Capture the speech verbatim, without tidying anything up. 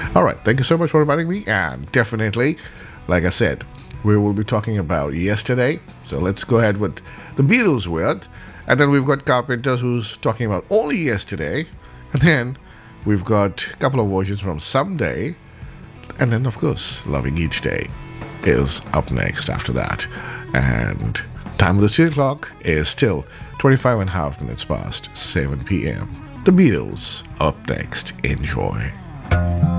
All right, thank you so much for inviting me, and definitely, like I said, we will be talking about yesterday. So let's go ahead with the Beatles with, and then we've got Carpenters who's talking about only yesterday, and then we've got a couple of versions from Someday, and then of course, Loving Each Day is up next after that. And time of the studio clock is still twenty-five and a half minutes past seven p.m. The Beatles up next. Enjoy.